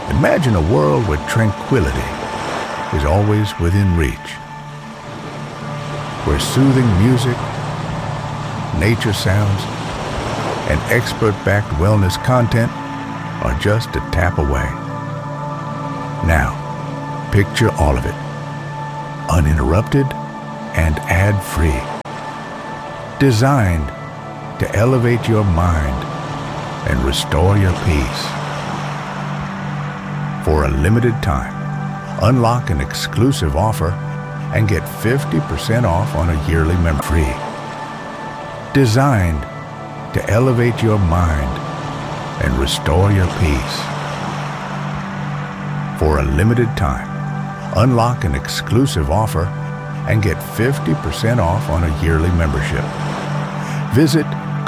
Imagine a world where tranquility is always within reach, where soothing music, nature sounds, and expert-backed wellness content are just a tap away. Now, picture all of it, uninterrupted and ad-free. Designed to elevate your mind and restore your peace. For a limited time, unlock an exclusive offer and get 50% off on a yearly membership. Free. Designed to elevate your mind and restore your peace. For a limited time, unlock an exclusive offer and get 50% off on a yearly membership. Visit